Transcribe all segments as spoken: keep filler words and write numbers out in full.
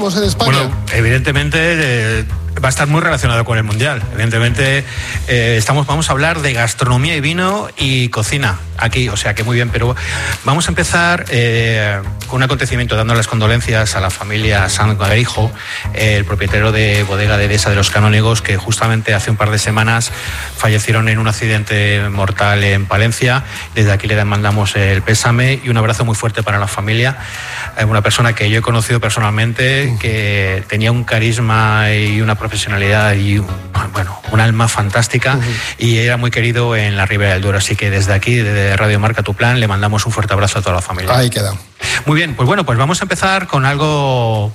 tenemos en España? Bueno, evidentemente eh, va a estar muy relacionado con el Mundial. Evidentemente eh, estamos, vamos a hablar de gastronomía y vino y cocina aquí, o sea que muy bien, pero vamos a empezar eh, con un acontecimiento, dando las condolencias a la familia Sangarijo, eh, el propietario de bodega de Edesa de los Canónigos, que justamente hace un par de semanas fallecieron en un accidente mortal en Palencia. Desde aquí le mandamos el pésame y un abrazo muy fuerte para la familia. Eh, una persona que yo he conocido personalmente, que tenía un carisma y una profesionalidad y un, bueno, un alma fantástica, uh-huh. y era muy querido en la Ribera del Duero. Así que desde aquí, desde Radio Marca Tu Plan, le mandamos un fuerte abrazo a toda la familia. Ahí queda. Muy bien, pues bueno, pues vamos a empezar con algo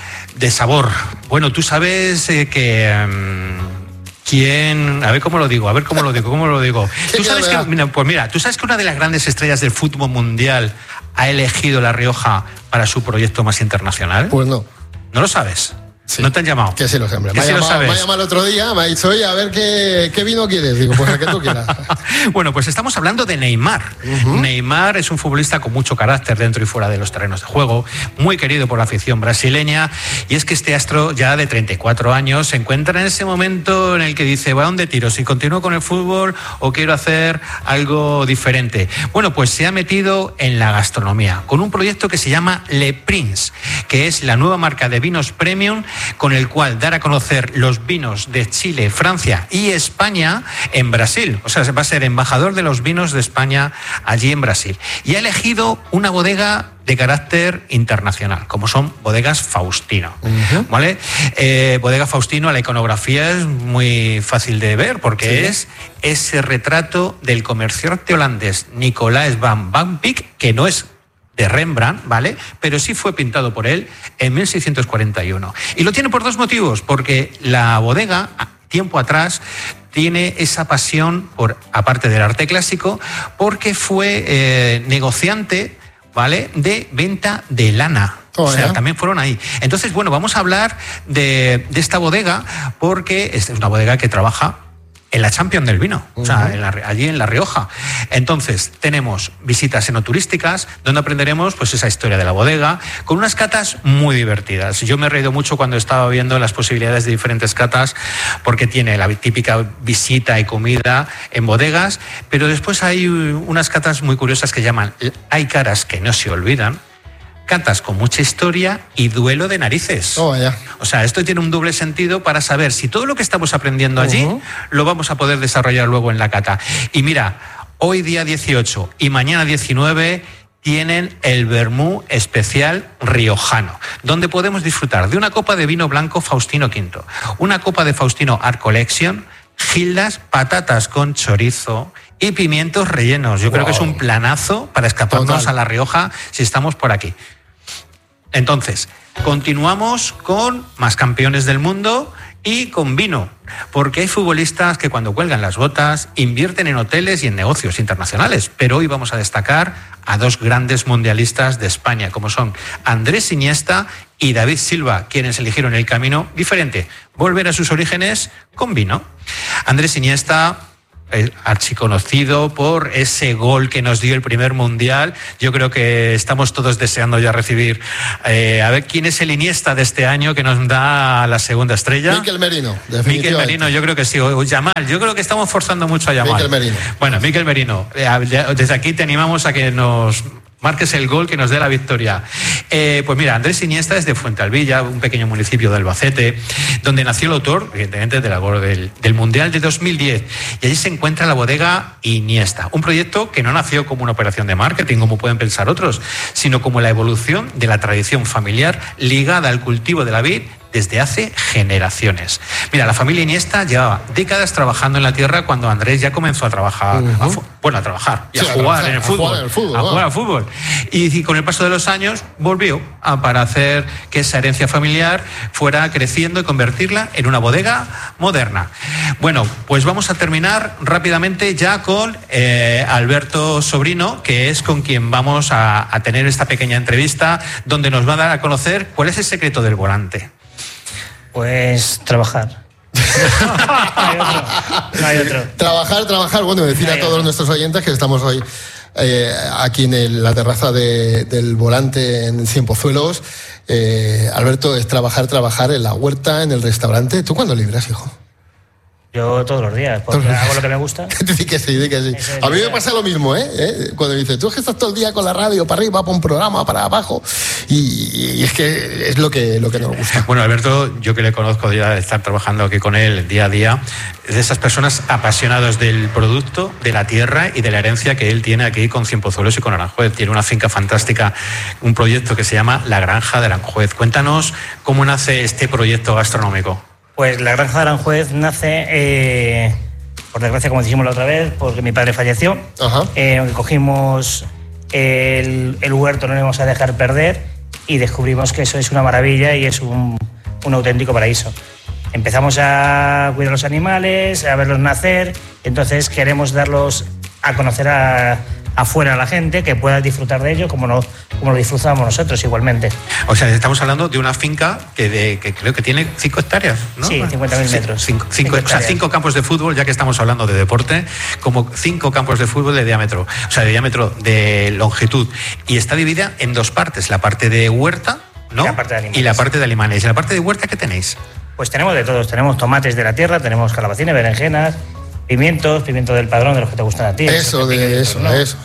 de sabor. Bueno, tú sabes eh, que... Um, ¿Quién? A ver cómo lo digo, a ver cómo lo digo, cómo lo digo. ¿Tú sabes que, mira, pues mira, ¿tú sabes que una de las grandes estrellas del fútbol mundial ha elegido La Rioja para su proyecto más internacional? Pues no. ¿No lo sabes? Sí. ¿No te han llamado? Que sí lo sé, hombre. Que Me ha sí lo llamado, sabes. me ha llamado el otro día, me ha dicho, oye, a ver qué, qué vino quieres. Digo, pues el que tú quieras. Bueno, pues estamos hablando de Neymar. Uh-huh. Neymar es un futbolista con mucho carácter dentro y fuera de los terrenos de juego, muy querido por la afición brasileña, y es que este astro ya de treinta y cuatro años se encuentra en ese momento en el que dice, ¿va a dónde tiro? ¿Si continúo con el fútbol o quiero hacer algo diferente? Bueno, pues se ha metido en la gastronomía con un proyecto que se llama Le Prince, que es la nueva marca de vinos premium con el cual dar a conocer los vinos de Chile, Francia y España en Brasil. O sea, va a ser embajador de los vinos de España allí en Brasil. Y ha elegido una bodega de carácter internacional, como son Bodegas Faustino. Uh-huh. ¿Vale? Eh, Bodega Faustino, la iconografía es muy fácil de ver porque sí. es ese retrato del comerciante holandés Nicolaas van Vampik, que no es de Rembrandt, ¿vale? Pero sí fue pintado por él en mil seiscientos cuarenta y uno. Y lo tiene por dos motivos, porque la bodega, tiempo atrás, tiene esa pasión, por aparte del arte clásico, porque fue eh, negociante, ¿vale?, de venta de lana. Oh, o sea, ¿eh? También fueron ahí. Entonces, bueno, vamos a hablar de, de esta bodega, porque es una bodega que trabaja en la Champions del vino, uh-huh. o sea, en la, allí en La Rioja. Entonces, tenemos visitas enoturísticas, donde aprenderemos pues esa historia de la bodega, con unas catas muy divertidas. Yo me he reído mucho cuando estaba viendo las posibilidades de diferentes catas, porque tiene la típica visita y comida en bodegas, pero después hay unas catas muy curiosas que llaman Hay caras que no se olvidan, catas con mucha historia y duelo de narices. Oh, yeah. O sea, esto tiene un doble sentido para saber si todo lo que estamos aprendiendo allí uh-huh. lo vamos a poder desarrollar luego en la cata. Y mira, hoy día dieciocho y mañana diecinueve tienen el vermú especial riojano, donde podemos disfrutar de una copa de vino blanco Faustino quinto, una copa de Faustino Art Collection, gildas, patatas con chorizo y pimientos rellenos. Yo wow. creo que es un planazo para escaparnos Total. a La Rioja si estamos por aquí. Entonces, continuamos con más campeones del mundo y con vino, porque hay futbolistas que cuando cuelgan las botas invierten en hoteles y en negocios internacionales, pero hoy vamos a destacar a dos grandes mundialistas de España, como son Andrés Iniesta y David Silva, quienes eligieron el camino diferente, volver a sus orígenes con vino. Andrés Iniesta, archiconocido por ese gol que nos dio el primer mundial. Yo creo que estamos todos deseando ya recibir eh, a ver quién es el Iniesta de este año que nos da la segunda estrella. Mikel Merino, definitivamente. Mikel Merino, yo creo que sí. O Yamal, yo creo que estamos forzando mucho a Yamal. Mikel Merino. Bueno, Mikel Merino, desde aquí te animamos a que nos marques el gol que nos dé la victoria. Eh, pues mira, Andrés Iniesta es de Fuentealbilla, un pequeño municipio de Albacete, donde nació el autor, evidentemente, del, del, del Mundial de dos mil diez. Y allí se encuentra la bodega Iniesta, un proyecto que no nació como una operación de marketing, como pueden pensar otros, sino como la evolución de la tradición familiar ligada al cultivo de la vid desde hace generaciones. Mira, la familia Iniesta llevaba décadas trabajando en la tierra cuando Andrés ya comenzó a trabajar, uh-huh. a, bueno, a trabajar y sí, a, jugar a, en el fútbol, a jugar en el fútbol, a jugar al fútbol. Y, y con el paso de los años volvió a, para hacer que esa herencia familiar fuera creciendo y convertirla en una bodega moderna. Bueno, pues vamos a terminar rápidamente ya con eh, Alberto Sobrino, que es con quien vamos a, a tener esta pequeña entrevista, donde nos va a dar a conocer cuál es el secreto del volante. Pues trabajar. no, hay otro. no hay otro. Trabajar, trabajar. Bueno, decir no a todos otro. nuestros oyentes que estamos hoy eh, aquí en el, la terraza de, del Volante en Cienpozuelos. eh, Alberto, es trabajar, trabajar en la huerta, en el restaurante. ¿Tú cuándo libras, hijo? Yo todos los días, porque Todos los hago días. lo que me gusta. Di que sí, di que sí. Eso es A mí me verdad. pasa lo mismo, ¿eh? ¿eh? Cuando me dices, tú es que estás todo el día con la radio para arriba, para un programa, para abajo, y, y es que es lo que, lo que nos gusta. Bueno, Alberto, yo que le conozco ya de estar trabajando aquí con él día a día, es de esas personas apasionadas del producto, de la tierra y de la herencia que él tiene aquí con Cienpozuelos y con Aranjuez. Tiene una finca fantástica, un proyecto que se llama La Granja de Aranjuez. Cuéntanos cómo nace este proyecto gastronómico. Pues la Granja de Aranjuez nace, eh, por desgracia, como dijimos la otra vez, porque mi padre falleció. Ajá. Eh, cogimos el, el huerto, no lo íbamos a dejar perder y descubrimos que eso es una maravilla y es un, un auténtico paraíso. Empezamos a cuidar los animales, a verlos nacer, entonces queremos darlos a conocer a, afuera a la gente, que pueda disfrutar de ello como, no, como lo disfrutamos nosotros igualmente. O sea, estamos hablando de una finca que, de, que creo que tiene cinco hectáreas, ¿no? Sí, cincuenta mil metros. Cinco, cinco, Cinco o sea, hectáreas. cinco campos de fútbol, ya que estamos hablando de deporte, como cinco campos de fútbol de diámetro, o sea, de diámetro, de longitud. Y está dividida en dos partes, la parte de huerta, ¿no? Y la parte de animales. Y la parte de animales. ¿Y la parte de huerta qué tenéis? Pues tenemos de todos, tenemos tomates de la tierra, tenemos calabacines, berenjenas, pimientos, pimiento del padrón, de los que te gustan a ti. Eso, esos que pican y de otros eso, no. de eso.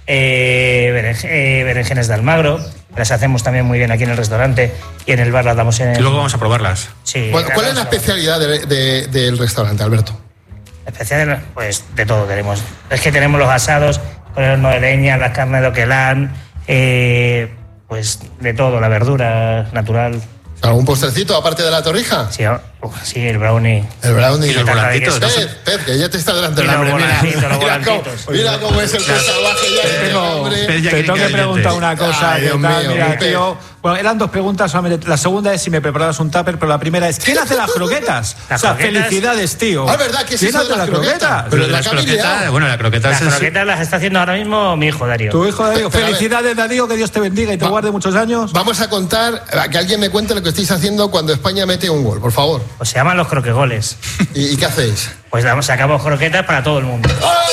Eh, berenje- eh, berenjenas de Almagro, las hacemos también muy bien aquí en el restaurante y en el bar las damos en... Y luego vamos a probarlas. Sí, Bueno, ¿cuál es la las- especialidad de- de- del restaurante, Alberto? Especial, pues de todo tenemos. Es que tenemos los asados con el horno de leña, la carne de oquelán, eh, pues de todo, la verdura natural. ¿Algún postrecito aparte de la torrija? Sí, oh, uf, sí, el brownie. El brownie. Y los tarta de volantitos, queso. ¿no? Pez, Pez, que ya te está delante Y del los hambre. Mira, volantitos, los mira, cómo, volantitos. mira cómo es el pez salvaje ya Te de tengo, hambre. Pez ya te que tengo que caliente. preguntar una cosa. Ay, ¿qué Dios tal? mío, Mira, mi tío, bueno, eran dos preguntas solamente. La segunda es si me preparas un tupper, pero la primera es ¿quién hace las croquetas? Las o sea, croquetas. felicidades, tío. Ah, ¿verdad? ¿Qué es ¿Quién eso de hace las las croquetas? croquetas? Pero Pero la las que habéis croquetas, liado. bueno, la croqueta Las es... croquetas las está haciendo ahora mismo mi hijo Darío. Tu hijo Darío, Pero a ver. felicidades, Darío, que Dios te bendiga y te Va- guarde muchos años. Vamos a contar, a que alguien me cuente lo que estáis haciendo cuando España mete un gol, por favor. Pues se llaman los croquegoles. ¿Y, y qué hacéis? Pues damos, sacamos croquetas para todo el mundo.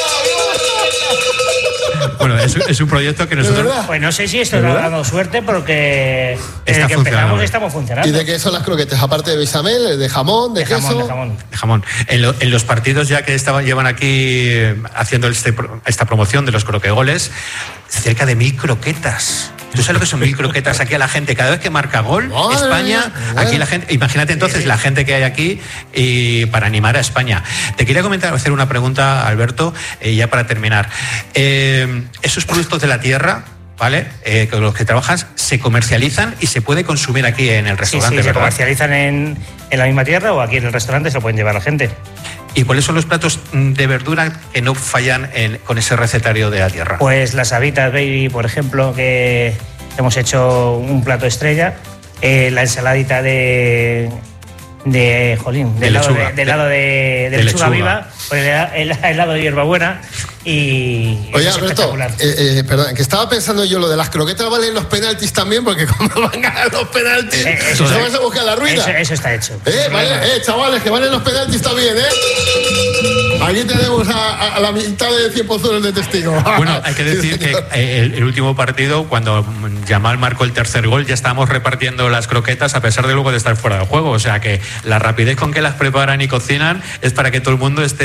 Bueno, es, es un proyecto que ¿De nosotros... verdad? Pues no sé si esto está dando suerte porque desde Está que funcionando empezamos bien. estamos funcionando. ¿Y de qué son las croquetas? Aparte de bechamel, de jamón, de, De jamón, queso. de jamón. de jamón. En, lo- en los partidos ya que estaban, llevan aquí eh, haciendo este pro- esta promoción de los croquegoles, cerca de mil croquetas. ¿Tú sabes lo que son mil croquetas aquí a la gente? Cada vez que marca gol, Madre España, mía, aquí la gente, imagínate entonces la gente que hay aquí y para animar a España. Te quería comentar, hacer una pregunta, Alberto, eh, ya para terminar. Eh, esos productos de la tierra, ¿vale? Eh, con los que trabajas, se comercializan y se puede consumir aquí en el Sí, restaurante, sí, se ¿verdad? comercializan en, en la misma tierra o aquí en el restaurante se lo pueden llevar la gente. ¿Y cuáles son los platos mm, de verdura que no fallan en- con ese recetario de la tierra? Pues las habitas baby, por ejemplo, que hemos hecho un plato estrella. Eh, la ensaladita de... de jolín, De del lado lechuga. de, del lado de, de De lechuga, lechuga. viva, pues el, el, el lado de hierbabuena y Oye, es Alberto, espectacular. eh, eh, perdón, que estaba pensando yo lo de las croquetas valen los penaltis también, porque cuando van a ganar los penaltis, Eh, eso eso- se vas a buscar la ruina. Eso, eso está hecho. Eh, vale, eh, chavales, que valen los penaltis también, ¿eh? Aquí tenemos a, a- a la mitad de Cienpozuelos de testigo. Bueno, hay que Sí, decir que señor. eh, el, el último partido, cuando mm, Yamal marcó el tercer gol, ya estábamos repartiendo las croquetas a pesar de luego de estar fuera de juego. O sea que la rapidez con que las preparan y cocinan es para que todo el mundo esté